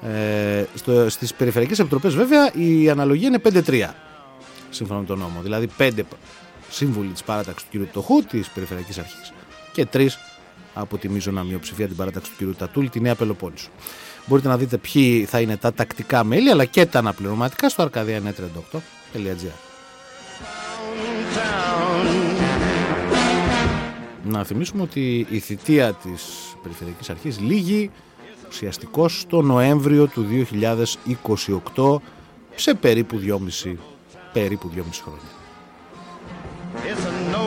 Στις περιφερειακές επιτροπές βέβαια η αναλογία είναι 5-3 σύμφωνα με τον νόμο. Δηλαδή 5 σύμβουλοι της παράταξης του κ. Πτωχού, της Περιφερειακής Αρχής, και 3 από τη μείζωνα μειοψηφία την παράταξη του κ. Τατούλη, τη Νέα Πελοπόννησο. Μπορείτε να δείτε ποιοι θα είναι τα τακτικά μέλη αλλά και τα αναπληρωματικά στο arkadia938.gr. Να θυμίσουμε ότι η θητεία της Περιφερειακής Αρχής λήγει ουσιαστικώς στο Νοέμβριο του 2028 σε περίπου 2,5 χρόνια.